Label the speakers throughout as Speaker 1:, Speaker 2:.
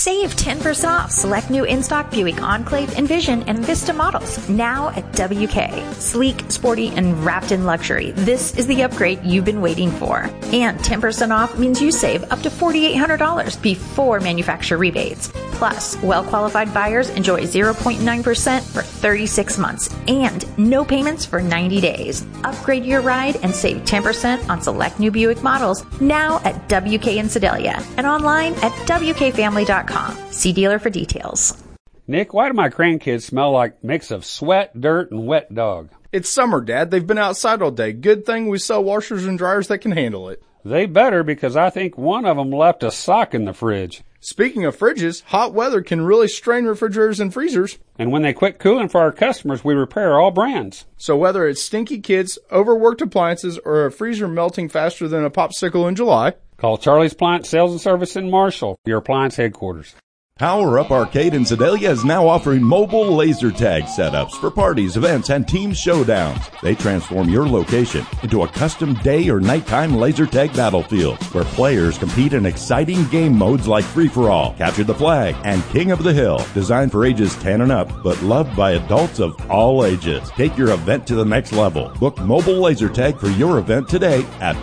Speaker 1: Save 10% off select new in-stock Buick Enclave, Envision, and Vista models now at WK. Sleek, sporty, and wrapped in luxury. This is the upgrade you've been waiting for. And 10% off means you save up to $4,800 before manufacturer rebates. Plus, well-qualified buyers enjoy 0.9% for 36 months and no payments for 90 days. Upgrade your ride and save 10% on select new Buick models now at WK in Sedalia and online at WKFamily.com. See dealer for details.
Speaker 2: Nick, why do my grandkids smell like a mix of sweat, dirt, and wet dog?
Speaker 3: It's summer, Dad. They've been outside all day. Good thing we sell washers and dryers that can handle it.
Speaker 2: They better, because I think one of them left a sock in the fridge.
Speaker 3: Speaking of fridges, hot weather can really strain refrigerators and freezers.
Speaker 2: And when they quit cooling for our customers, we repair all brands.
Speaker 3: So whether it's stinky kids, overworked appliances, or a freezer melting faster than a popsicle in July,
Speaker 2: call Charlie's Appliance Sales and Service in Marshall, your appliance headquarters.
Speaker 4: Power Up Arcade in Sedalia is now offering mobile laser tag setups for parties, events, and team showdowns. They transform your location into a custom day or nighttime laser tag battlefield where players compete in exciting game modes like Free-for-All, Capture the Flag, and King of the Hill. Designed for ages 10 and up, but loved by adults of all ages. Take your event to the next level. Book mobile laser tag for your event today at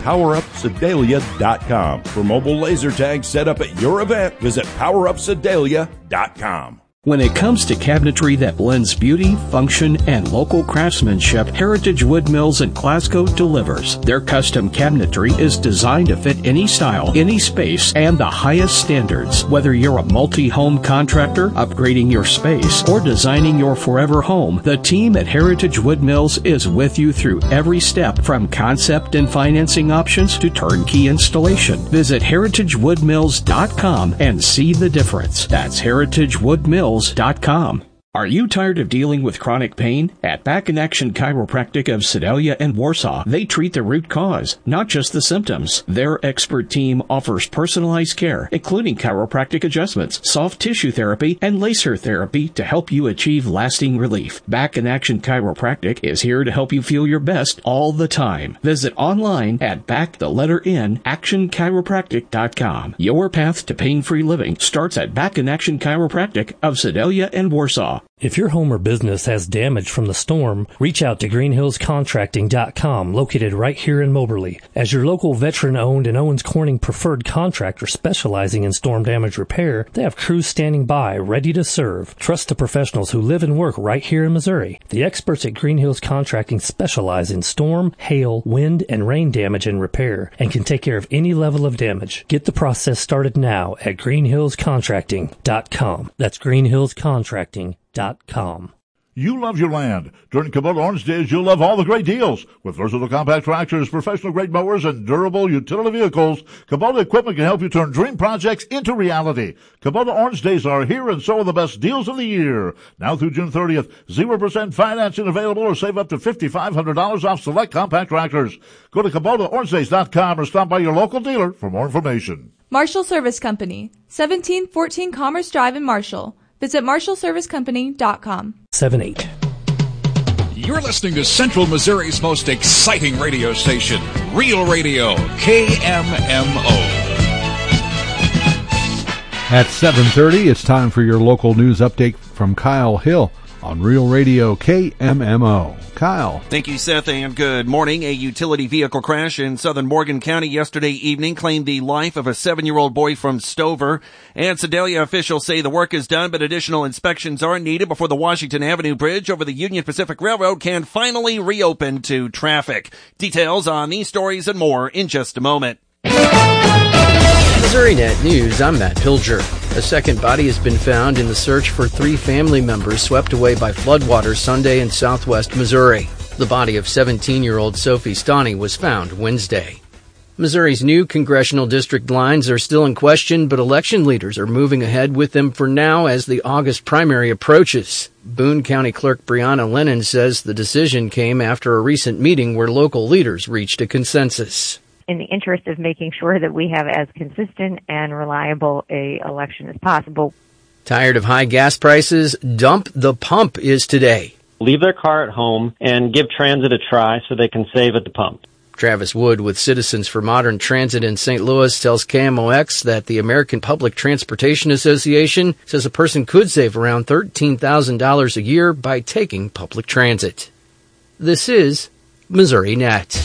Speaker 4: PowerUpSedalia.com. For mobile laser tag set up at your event, visit PowerUpSedalia.com.
Speaker 5: When it comes to cabinetry that blends beauty, function, and local craftsmanship, Heritage Wood Mills in Glasgow delivers. Their custom cabinetry is designed to fit any style, any space, and the highest standards. Whether you're a multi-home contractor, upgrading your space, or designing your forever home, the team at Heritage Wood Mills is with you through every step, from concept and financing options to turnkey installation. Visit heritagewoodmills.com and see the difference. That's heritagewoodmills.com. Are you tired of dealing with chronic pain? At Back in Action Chiropractic of Sedalia and Warsaw, they treat the root cause, not just the symptoms. Their expert team offers personalized care, including chiropractic adjustments, soft tissue therapy, and laser therapy to help you achieve lasting relief. Back in Action Chiropractic is here to help you feel your best all the time. Visit online at actionchiropractic.com. Your path to pain-free living starts at Back in Action Chiropractic of Sedalia and Warsaw.
Speaker 6: If your home or business has damage from the storm, reach out to greenhillscontracting.com, located right here in Moberly. As your local veteran-owned and Owens Corning preferred contractor specializing in storm damage repair, they have crews standing by, ready to serve. Trust the professionals who live and work right here in Missouri. The experts at Green Hills Contracting specialize in storm, hail, wind, and rain damage and repair, and can take care of any level of damage. Get the process started now at greenhillscontracting.com. That's greenhillscontracting.com.
Speaker 7: You love your land. During Kubota Orange Days, you'll love all the great deals. With versatile compact tractors, professional-grade mowers, and durable utility vehicles, Kubota equipment can help you turn dream projects into reality. Kubota Orange Days are here, and so are the best deals of the year. Now through June 30th, 0% financing available, or save up to $5,500 off select compact tractors. Go to KubotaOrangeDays.com or stop by your local dealer for more information.
Speaker 8: Marshall Service Company, 1714 Commerce Drive in Marshall. Visit MarshallServiceCompany.com.
Speaker 6: 7-8.
Speaker 9: You're listening to Central Missouri's most exciting radio station, Real Radio, KMMO.
Speaker 10: At 7:30, it's time for your local news update from Kyle Hill on Real Radio, KMMO. Kyle.
Speaker 11: Thank you, Seth, and good morning. A utility vehicle crash in southern Morgan County yesterday evening claimed the life of a 7-year-old boy from Stover. And Sedalia officials say the work is done, but additional inspections are needed before the Washington Avenue Bridge over the Union Pacific Railroad can finally reopen to traffic. Details on these stories and more in just a moment.
Speaker 12: MissouriNet News, I'm Matt Pilger. A second body has been found in the search for 3 family members swept away by floodwaters Sunday in southwest Missouri. The body of 17-year-old Sophie Staney was found Wednesday. Missouri's new congressional district lines are still in question, but election leaders are moving ahead with them for now as the August primary approaches. Boone County Clerk Brianna Lennon says the decision came after a recent meeting where local leaders reached a consensus.
Speaker 13: In the interest of making sure that we have as consistent and reliable a election as possible.
Speaker 12: Tired of high gas prices? Dump the Pump is today.
Speaker 14: Leave their car at home and give transit a try so they can save at the pump.
Speaker 12: Travis Wood with Citizens for Modern Transit in St. Louis tells KMOX that the American Public Transportation Association says a person could save around $13,000 a year by taking public transit. This is Missouri Net.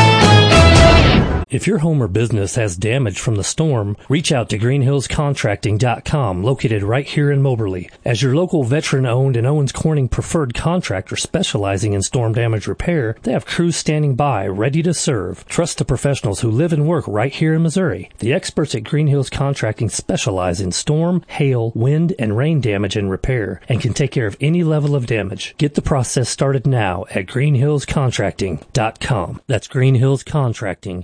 Speaker 6: If your home or business has damage from the storm, reach out to greenhillscontracting.com, located right here in Moberly. As your local veteran-owned and Owens Corning preferred contractor specializing in storm damage repair, they have crews standing by, ready to serve. Trust the professionals who live and work right here in Missouri. The experts at Green Hills Contracting specialize in storm, hail, wind, and rain damage and repair, and can take care of any level of damage. Get the process started now at greenhillscontracting.com. That's greenhillscontracting.com.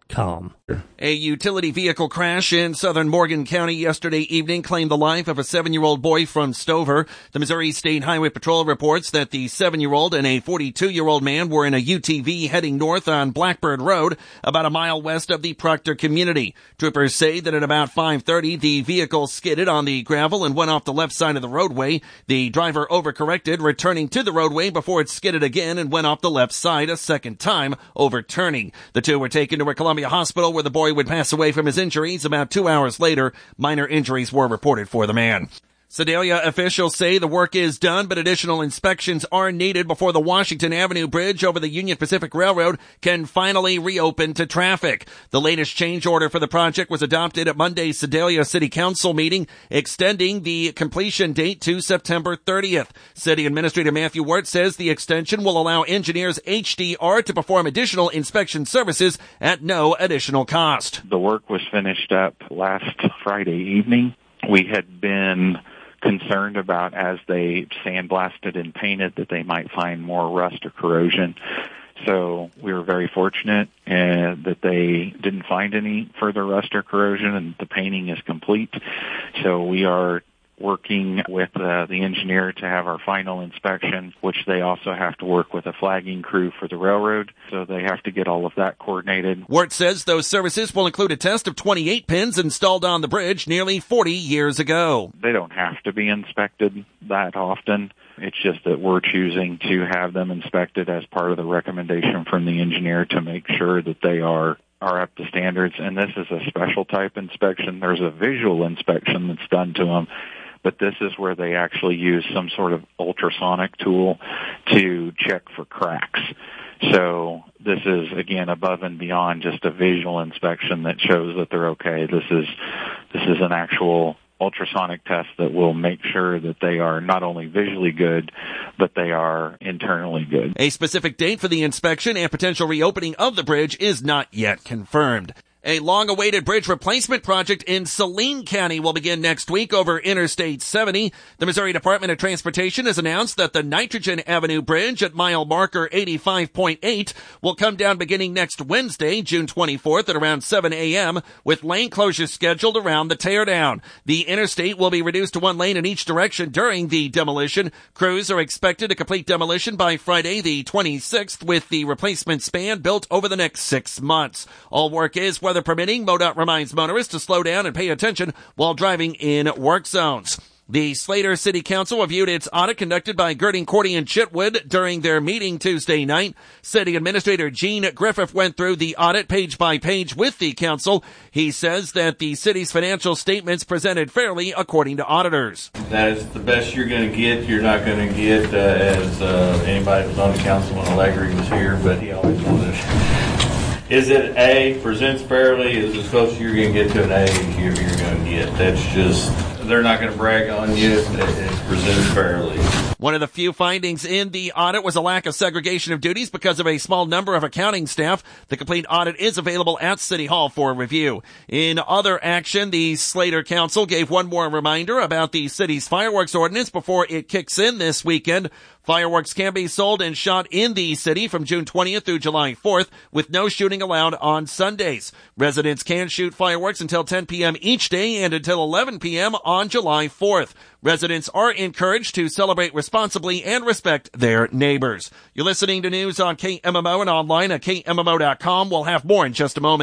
Speaker 11: A utility vehicle crash in southern Morgan County yesterday evening claimed the life of a 7-year-old boy from Stover. The Missouri State Highway Patrol reports that the 7-year-old and a 42-year-old man were in a UTV heading north on Blackbird Road, about a mile west of the Proctor community. Troopers say that at about 5:30, the vehicle skidded on the gravel and went off the left side of the roadway. The driver overcorrected, returning to the roadway before it skidded again and went off the left side a second time, overturning. The two were taken to a Columbia hospital where the boy would pass away from his injuries. About 2 hours later, minor injuries were reported for the man. Sedalia officials say the work is done, but additional inspections are needed before the Washington Avenue Bridge over the Union Pacific Railroad can finally reopen to traffic. The latest change order for the project was adopted at Monday's Sedalia City Council meeting, extending the completion date to September 30th. City Administrator Matthew Wirt says the extension will allow engineers HDR to perform additional inspection services at no additional cost.
Speaker 14: The work was finished up last Friday evening. We had been concerned about, as they sandblasted and painted, that they might find more rust or corrosion. So we were very fortunate that they didn't find any further rust or corrosion, and the painting is complete. So we are working with the engineer to have our final inspection, which they also have to work with a flagging crew for the railroad. So they have to get all of that coordinated.
Speaker 11: Wirt says those services will include a test of 28 pins installed on the bridge nearly 40 years ago.
Speaker 14: They don't have to be inspected that often. It's just that we're choosing to have them inspected as part of the recommendation from the engineer to make sure that they are up to standards. And this is a special type inspection. There's a visual inspection that's done to them, but this is where they actually use some sort of ultrasonic tool to check for cracks. So this is, again, above and beyond just a visual inspection that shows that they're okay. This is an actual ultrasonic test that will make sure that they are not only visually good, but they are internally good.
Speaker 11: A specific date for the inspection and potential reopening of the bridge is not yet confirmed. A long-awaited bridge replacement project in Saline County will begin next week over Interstate 70. The Missouri Department of Transportation has announced that the Nitrogen Avenue Bridge at mile marker 85.8 will come down beginning next Wednesday, June 24th at around 7 a.m., with lane closures scheduled around the teardown. The interstate will be reduced to one lane in each direction during the demolition. Crews are expected to complete demolition by Friday, the 26th, with the replacement span built over the next 6 months. All work is weather permitting. MoDOT reminds motorists to slow down and pay attention while driving in work zones. The Slater City Council reviewed its audit conducted by Girding, Cordy, and Chitwood during their meeting Tuesday night. City Administrator Gene Griffith went through the audit page by page with the council. He says that the city's financial statements presented fairly according to auditors.
Speaker 15: That is the best you're going to get. You're not going to get, as anybody that was on the council when Allegri was here, but he always wanted Is it A, presents fairly? Is as close as you're going to get to an A as you're going to get? That's just, they're not going to brag on you. It presents fairly.
Speaker 11: One of the few findings in the audit was a lack of segregation of duties because of a small number of accounting staff. The complete audit is available at City Hall for review. In other action, the Slater Council gave one more reminder about the city's fireworks ordinance before it kicks in this weekend. Fireworks can be sold and shot in the city from June 20th through July 4th, with no shooting allowed on Sundays. Residents can shoot fireworks until 10 p.m. each day and until 11 p.m. on July 4th. Residents are encouraged to celebrate responsibly and respect their neighbors. You're listening to news on KMMO and online at KMMO.com. We'll have more in just a moment.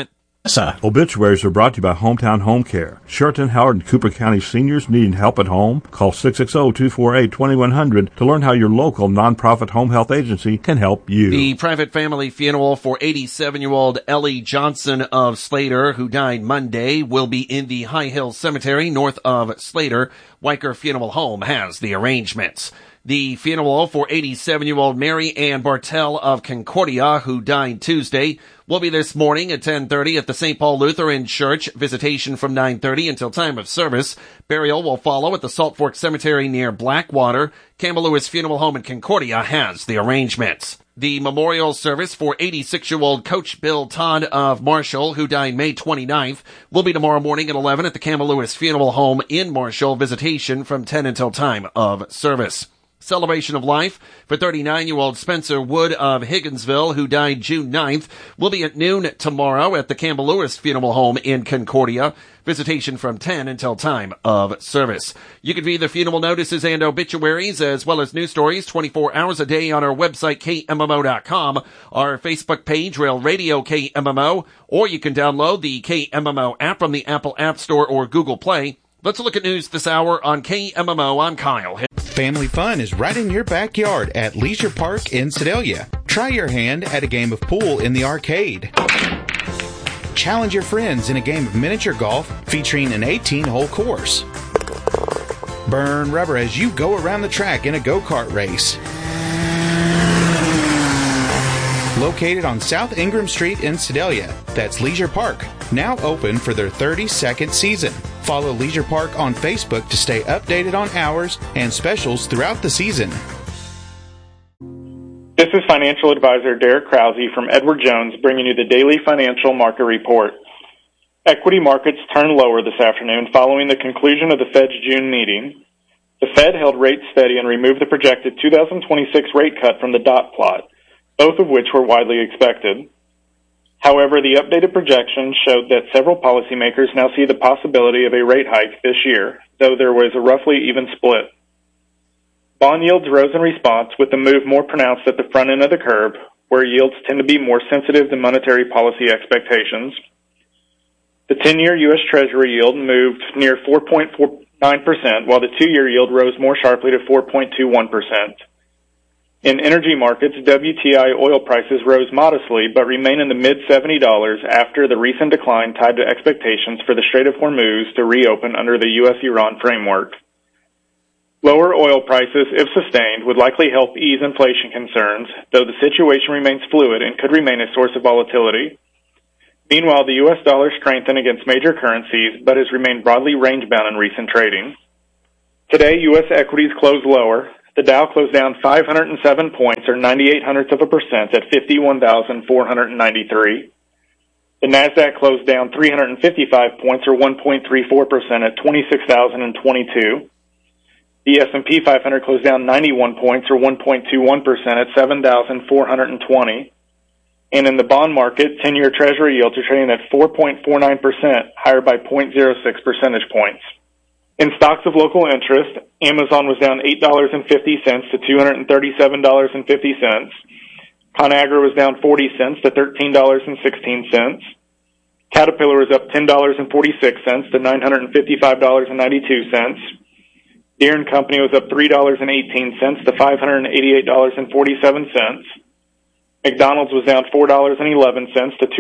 Speaker 16: Obituaries are brought to you by Hometown Home Care. Sheraton, Howard, and Cooper County seniors needing help at home? Call 660-248-2100 to learn how your local nonprofit home health agency can help you.
Speaker 11: The private family funeral for 87-year-old Ellie Johnson of Slater, who died Monday, will be in the High Hills Cemetery north of Slater. Weicker Funeral Home has the arrangements. The funeral for 87-year-old Mary Ann Bartell of Concordia, who died Tuesday, will be this morning at 10:30 at the St. Paul Lutheran Church. Visitation from 9:30 until time of service. Burial will follow at the Salt Fork Cemetery near Blackwater. Campbell Lewis Funeral Home in Concordia has the arrangements. The memorial service for 86-year-old Coach Bill Todd of Marshall, who died May 29th, will be tomorrow morning at 11 at the Campbell Lewis Funeral Home in Marshall. Visitation from 10 until time of service. Celebration of life for 39-year-old Spencer Wood of Higginsville, who died June 9th, will be at noon tomorrow at the Campbell Lewis Funeral Home in Concordia. Visitation from 10 until time of service. You can view the funeral notices and obituaries as well as news stories 24 hours a day on our website, KMMO.com, our Facebook page, Rail Radio KMMO, or you can download the KMMO app from the Apple App Store or Google Play. Let's look at news this hour on KMMO. I'm Kyle.
Speaker 17: Family fun is right in your backyard at Leisure Park in Sedalia. Try your hand at a game of pool in the arcade. Challenge your friends in a game of miniature golf featuring an 18-hole course. Burn rubber as you go around the track in a go-kart race. Located on South Ingram Street in Sedalia, that's Leisure Park, now open for their 32nd season. Follow Leisure Park on Facebook to stay updated on hours and specials throughout the season.
Speaker 18: This is financial advisor Derek Krause from Edward Jones bringing you the daily financial market report. Equity markets turned lower this afternoon following the conclusion of the Fed's June meeting. The Fed held rates steady and removed the projected 2026 rate cut from the dot plot, both of which were widely expected. However, the updated projections showed that several policymakers now see the possibility of a rate hike this year, though there was a roughly even split. Bond yields rose in response, with the move more pronounced at the front end of the curve, where yields tend to be more sensitive to monetary policy expectations. The 10-year U.S. Treasury yield moved near 4.49%, while the 2-year yield rose more sharply to 4.21%. In energy markets, WTI oil prices rose modestly but remain in the mid-$70 after the recent decline tied to expectations for the Strait of Hormuz to reopen under the U.S.-Iran framework. Lower oil prices, if sustained, would likely help ease inflation concerns, though the situation remains fluid and could remain a source of volatility. Meanwhile, the U.S. dollar strengthened against major currencies but has remained broadly range-bound in recent trading. Today, U.S. equities closed lower. The Dow closed down 507 points, or 0.98% at 51,493. The Nasdaq closed down 355 points, or 1.34% at 26,022. The S&P 500 closed down 91 points, or 1.21% at 7,420. And in the bond market, 10-year Treasury yields are trading at 4.49%, higher by 0.06 percentage points. In stocks of local interest, Amazon was down $8.50 to $237.50. ConAgra was down 40 cents to $13.16. Caterpillar was up $10.46 to $955.92. Deere & Company was up $3.18 to $588.47. McDonald's was down $4.11 to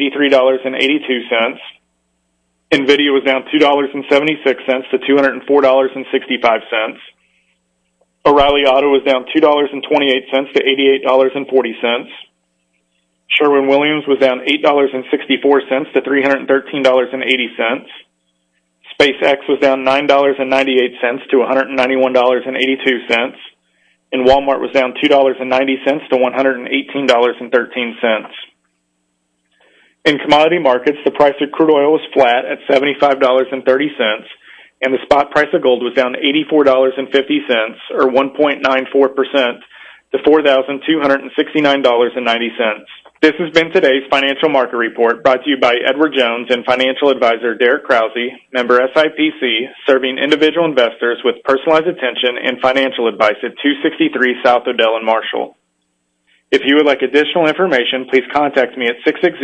Speaker 18: $283.82. NVIDIA was down $2.76 to $204.65. O'Reilly Auto was down $2.28 to $88.40. Sherwin-Williams was down $8.64 to $313.80. SpaceX was down $9.98 to $191.82. And Walmart was down $2.90 to $118.13. In commodity markets, the price of crude oil was flat at $75.30, and the spot price of gold was down $84.50, or 1.94%, to $4,269.90. This has been today's Financial Market Report, brought to you by Edward Jones and financial advisor Derek Krause, member SIPC, serving individual investors with personalized attention and financial advice at 263 South Odell in Marshall. If you would like additional information, please contact me at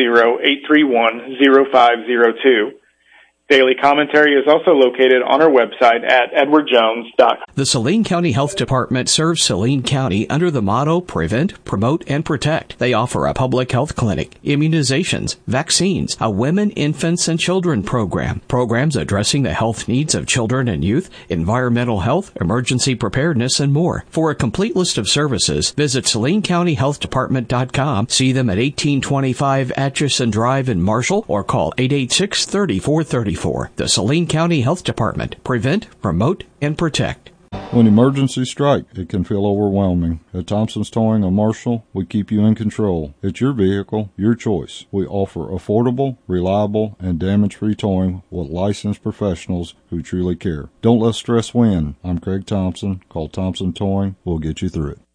Speaker 18: 660-831-0502. Daily commentary is also located on our website at edwardjones.com.
Speaker 5: The Saline County Health Department serves Saline County under the motto Prevent, Promote, and Protect. They offer a public health clinic, immunizations, vaccines, a women, infants, and children program, programs addressing the health needs of children and youth, environmental health, emergency preparedness, and more. For a complete list of services, visit SalineCountyHealthDepartment.com, see them at 1825 Atchison Drive in Marshall, or call 886-3434. The Saline County Health Department. Prevent, Promote, and Protect.
Speaker 19: When emergencies strike, it can feel overwhelming. At Thompson's Towing of Marshall, we keep you in control. It's your vehicle, your choice. We offer affordable, reliable, and damage-free towing with licensed professionals who truly care. Don't let stress win. I'm Craig Thompson. Call Thompson Towing. We'll get you through it.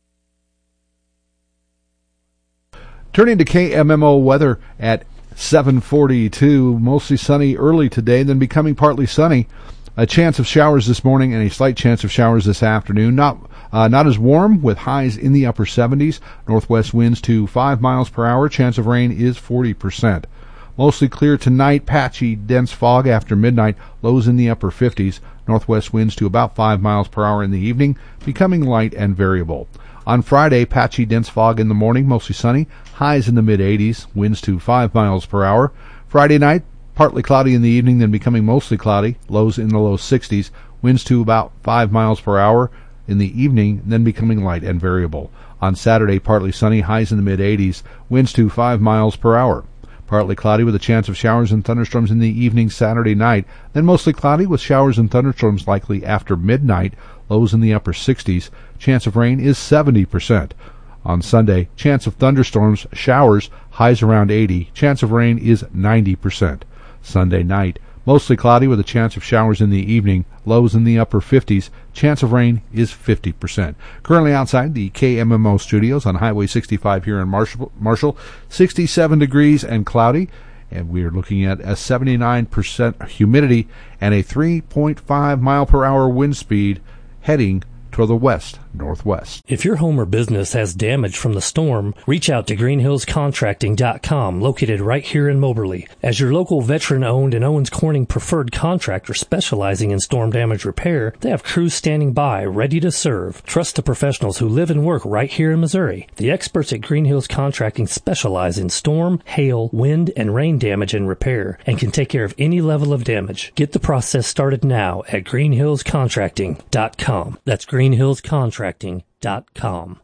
Speaker 10: Turning to KMMO weather at 7:42, mostly sunny early today, then becoming partly sunny. A chance of showers this morning and a slight chance of showers this afternoon. Not as warm, with highs in the upper 70s. Northwest winds to 5 miles per hour. Chance of rain is 40%. Mostly clear tonight. Patchy, dense fog after midnight. Lows in the upper 50s. Northwest winds to about 5 miles per hour in the evening, becoming light and variable. On Friday, patchy dense fog in the morning, mostly sunny, highs in the mid-80s, winds to 5 miles per hour. Friday night, partly cloudy in the evening, then becoming mostly cloudy, lows in the low 60s, winds to about 5 miles per hour in the evening, then becoming light and variable. On Saturday, partly sunny, highs in the mid-80s, winds to 5 miles per hour. Partly cloudy with a chance of showers and thunderstorms in the evening Saturday night, then mostly cloudy with showers and thunderstorms likely after midnight, lows in the upper 60s. Chance of rain is 70%. On Sunday, chance of thunderstorms, showers, highs around 80. Chance of rain is 90%. Sunday night, mostly cloudy with a chance of showers in the evening, lows in the upper 50s. Chance of rain is 50%. Currently outside the KMMO studios on Highway 65 here in Marshall, 67 degrees and cloudy. And we are looking at a 79% humidity and a 3.5 mile per hour wind speed heading toward the west-northwest.
Speaker 6: If your home or business has damage from the storm, reach out to greenhillscontracting.com, located right here in Moberly. As your local veteran-owned and Owens Corning preferred contractor specializing in storm damage repair, they have crews standing by, ready to serve. Trust the professionals who live and work right here in Missouri. The experts at Green Hills Contracting specialize in storm, hail, wind, and rain damage and repair, and can take care of any level of damage. Get the process started now at greenhillscontracting.com. That's greenhillscontracting.com.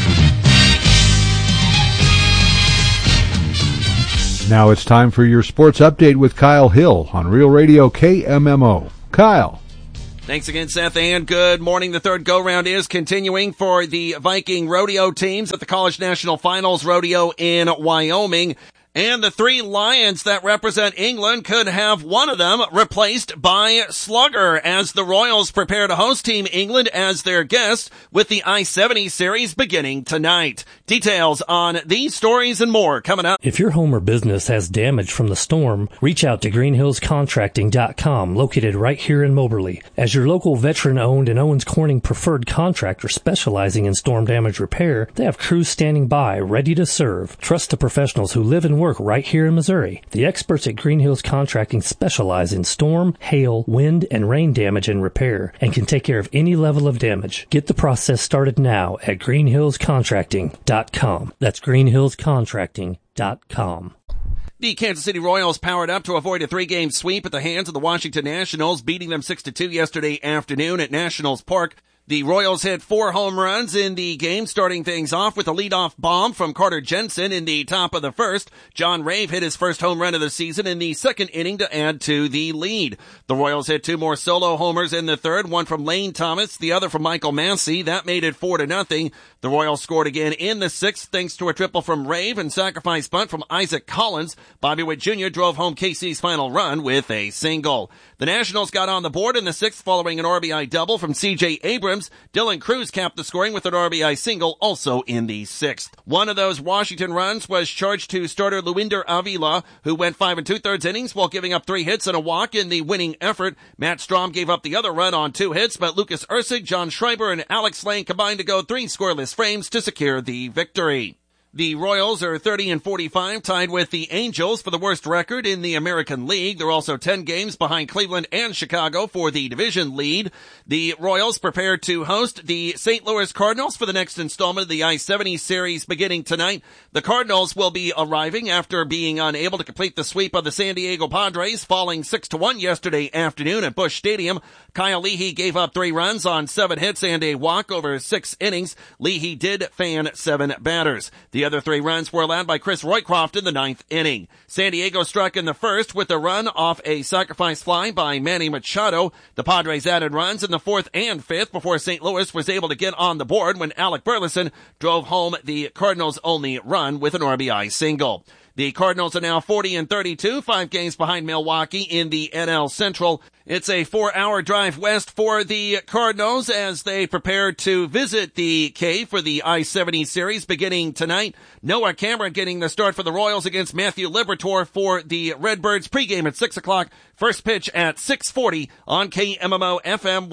Speaker 10: Now it's time for your sports update with Kyle Hill on Real Radio KMMO. Kyle.
Speaker 11: Thanks again, Seth, and good morning. The third go-round is continuing for the Viking rodeo teams at the College National Finals Rodeo in Wyoming. And the three lions that represent England could have one of them replaced by Slugger as the Royals prepare to host Team England as their guest with the I-70 series beginning tonight. Details on these stories and more coming up.
Speaker 6: If your home or business has damage from the storm, reach out to greenhillscontracting.com, located right here in Moberly. As your local veteran-owned and Owens Corning preferred contractor specializing in storm damage repair, they have crews standing by, ready to serve. Trust the professionals who live and work right here in Missouri. The experts at Green Hills Contracting specialize in storm, hail, wind, and rain damage and repair, and can take care of any level of damage. Get the process started now at greenhillscontracting.com. That's greenhillscontracting.com.
Speaker 11: The Kansas City Royals powered up to avoid a 3-game sweep at the hands of the Washington Nationals, beating them 6-2 yesterday afternoon at Nationals Park. The Royals hit 4 home runs in the game, starting things off with a leadoff bomb from Carter Jensen in the top of the first. John Rave hit his first home run of the season in the second inning to add to the lead. The Royals hit 2 more solo homers in the third, one from Lane Thomas, the other from Michael Massey. That made it 4-0. The Royals scored again in the sixth thanks to a triple from Rave and sacrifice bunt from Isaac Collins. Bobby Witt Jr. drove home KC's final run with a single. The Nationals got on the board in the sixth following an RBI double from C.J. Abrams. Dylan Cruz capped the scoring with an RBI single also in the sixth. One of those Washington runs was charged to starter Luinder Avila, who went 5 2/3 innings while giving up 3 hits and a walk in the winning effort. Matt Strom gave up the other run on 2 hits, but Lucas Ursig, John Schreiber, and Alex Lane combined to go 3 scoreless frames to secure the victory. The Royals are 30-45, tied with the Angels for the worst record in the American League. They're also 10 games behind Cleveland and Chicago for the division lead. The Royals prepare to host the St. Louis Cardinals for the next installment of the I-70 series beginning tonight. The Cardinals will be arriving after being unable to complete the sweep of the San Diego Padres, falling 6-1 yesterday afternoon at Busch Stadium. Kyle Leahy gave up 3 runs on 7 hits and a walk over 6 innings. Leahy did fan 7 batters. The other 3 runs were allowed by Chris Roycroft in the 9th inning. San Diego struck in the first with a run off a sacrifice fly by Manny Machado. The Padres added runs in the 4th and 5th before St. Louis was able to get on the board when Alec Burleson drove home the Cardinals' only run with an RBI single. The Cardinals are now 40-32, 5 games behind Milwaukee in the NL Central. It's a 4-hour drive west for the Cardinals as they prepare to visit the K for the I-70 series beginning tonight. Noah Cameron getting the start for the Royals against Matthew Liberatore for the Redbirds. Pregame at 6 o'clock. First pitch at 6:40 on KMMO FM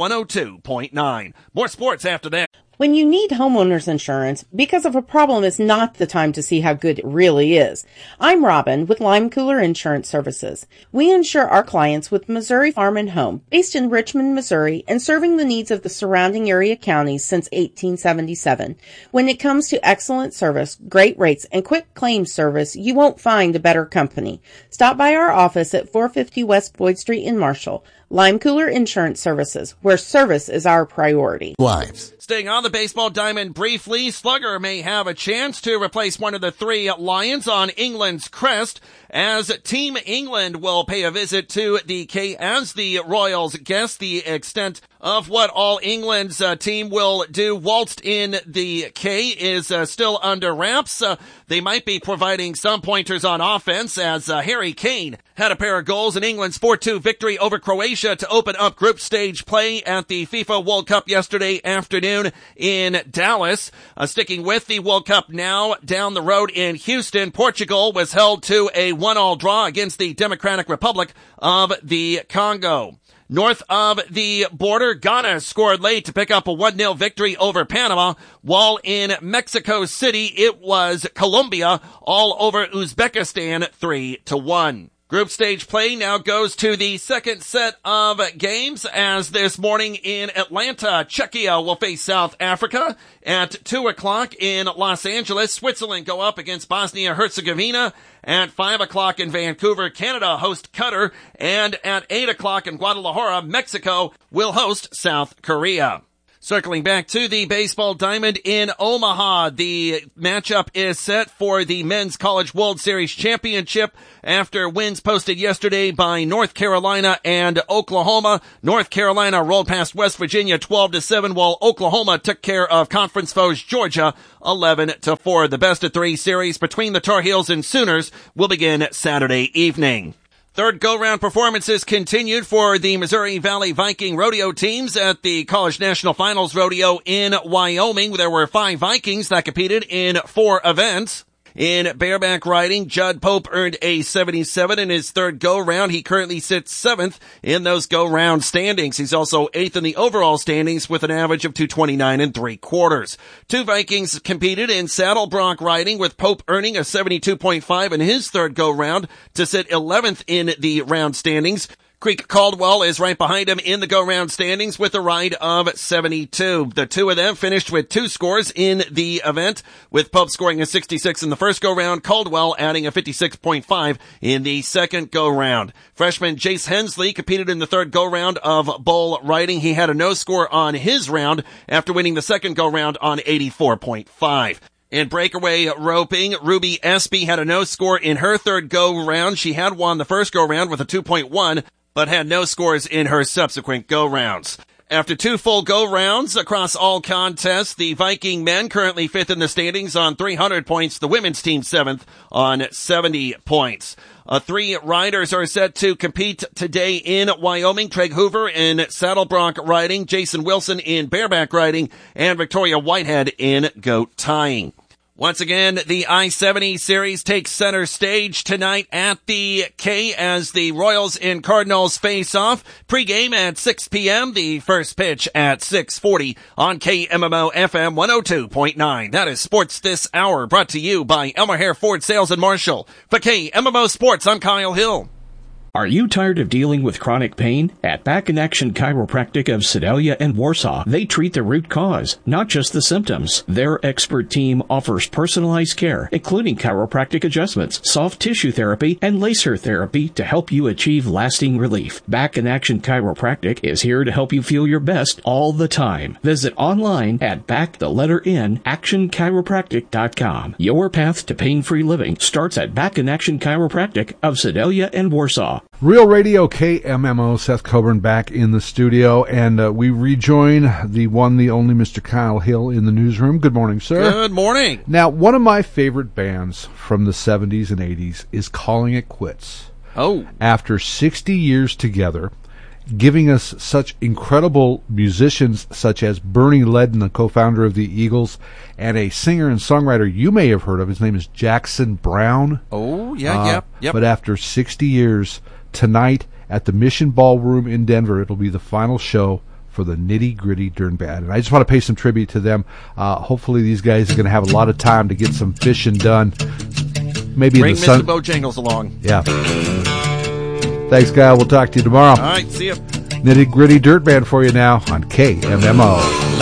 Speaker 11: 102.9. More sports after that.
Speaker 20: When you need homeowners insurance, because of a problem is not the time to see how good it really is. I'm Robin with Lime Cooler Insurance Services. We insure our clients with Missouri Farm and Home, based in Richmond, Missouri, and serving the needs of the surrounding area counties since 1877. When it comes to excellent service, great rates, and quick claims service, you won't find a better company. Stop by our office at 450 West Boyd Street in Marshall. Lime Cooler Insurance Services, where service is our priority.
Speaker 11: Lives. Staying on the baseball diamond briefly, Slugger may have a chance to replace one of the 3 Lions on England's crest as Team England will pay a visit to the K as the Royals guess. The extent of what All England's team will do waltzed in the K is still under wraps. They might be providing some pointers on offense as Harry Kane had a pair of goals in England's 4-2 victory over Croatia to open up group stage play at the FIFA World Cup yesterday afternoon in Dallas. Sticking with the World Cup now, down the road in Houston, Portugal was held to a 1-1 draw against the Democratic Republic of the Congo. North of the border, Ghana scored late to pick up a 1-0 victory over Panama, while in Mexico City it was Colombia all over Uzbekistan 3-1. Group stage play now goes to the second set of games as this morning in Atlanta, Czechia will face South Africa. At 2 o'clock in Los Angeles, Switzerland go up against Bosnia-Herzegovina. At 5 o'clock in Vancouver, Canada host Qatar. And at 8 o'clock in Guadalajara, Mexico will host South Korea. Circling back to the baseball diamond in Omaha, the matchup is set for the Men's College World Series Championship after wins posted yesterday by North Carolina and Oklahoma. North Carolina rolled past West Virginia 12-7, while Oklahoma took care of conference foes Georgia 11-4. The best of 3 series between the Tar Heels and Sooners will begin Saturday evening. Third go-round performances continued for the Missouri Valley Viking rodeo teams at the College National Finals Rodeo in Wyoming. There were 5 Vikings that competed in 4 events. In bareback riding, Judd Pope earned a 77 in his third go-round. He currently sits 7th in those go-round standings. He's also 8th in the overall standings with an average of 229 3/4. 2 Vikings competed in saddle bronc riding, with Pope earning a 72.5 in his third go-round to sit 11th in the round standings. Creek Caldwell is right behind him in the go-round standings with a ride of 72. The 2 of them finished with 2 scores in the event, with Pope scoring a 66 in the first go-round, Caldwell adding a 56.5 in the second go-round. Freshman Jace Hensley competed in the third go-round of bull riding. He had a no score on his round after winning the second go-round on 84.5. In breakaway roping, Ruby Espy had a no score in her third go-round. She had won the first go-round with a 2.1, but had no scores in her subsequent go-rounds. After 2 full go-rounds across all contests, the Viking men currently 5th in the standings on 300 points, the women's team 7th on 70 points. 3 riders are set to compete today in Wyoming. Craig Hoover in saddle bronc riding, Jason Wilson in bareback riding, and Victoria Whitehead in goat tying. Once again, the I-70 series takes center stage tonight at the K as the Royals and Cardinals face off. Pre-game at 6 p.m., the first pitch at 6:40 on KMMO FM 102.9. That is Sports This Hour, brought to you by Elmer Hare Ford Sales in Marshall. For KMMO Sports, I'm Kyle Hill.
Speaker 5: Are you tired of dealing with chronic pain? At Back in Action Chiropractic of Sedalia and Warsaw, they treat the root cause, not just the symptoms. Their expert team offers personalized care, including chiropractic adjustments, soft tissue therapy, and laser therapy to help you achieve lasting relief. Back in Action Chiropractic is here to help you feel your best all the time. Visit online at actionchiropractic.com. Your path to pain-free living starts at Back in Action Chiropractic of Sedalia and Warsaw.
Speaker 10: Real Radio KMMO, Seth Coburn back in the studio, and we rejoin the one, the only Mr. Kyle Hill in the newsroom. Good morning, sir.
Speaker 11: Good morning.
Speaker 10: Now, one of my favorite bands from the 70s and 80s is Calling It Quits.
Speaker 11: Oh.
Speaker 10: After 60 years together, giving us such incredible musicians such as Bernie Ledden, the co-founder of the Eagles, and a singer and songwriter you may have heard of. His name is Jackson Browne.
Speaker 11: Oh, yeah, yep.
Speaker 10: But after 60 years, tonight at the Mission Ballroom in Denver, it'll be the final show for the Nitty Gritty Dirt Band. And I just want to pay some tribute to them. Hopefully these guys are going to have a lot of time to get some fishing done. Maybe
Speaker 11: Bring
Speaker 10: in the sun.
Speaker 11: Mr. Bojangles along.
Speaker 10: Yeah. Thanks, Kyle. We'll talk to you tomorrow.
Speaker 11: All right, see ya.
Speaker 10: Nitty Gritty Dirt Band for you now on KMMO.